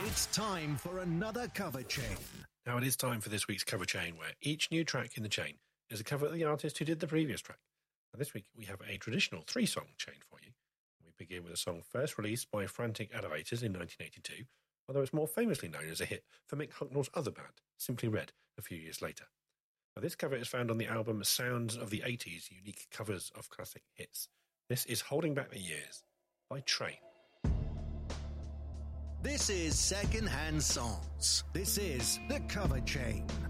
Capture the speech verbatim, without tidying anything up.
It's time for another cover chain. Now it is time for this week's cover chain, where each new track in the chain is a cover of the artist who did the previous track. Now this week we have a traditional three-song chain for you. We begin with a song first released by Frantic Elevators in nineteen eighty-two, although it's more famously known as a hit for Mick Hucknall's other band, Simply Red, a few years later. Now this cover is found on the album Sounds of the eighties, Unique Covers of Classic Hits. This is Holding Back the Years by Train. This is Secondhand Songs. This is the cover chain.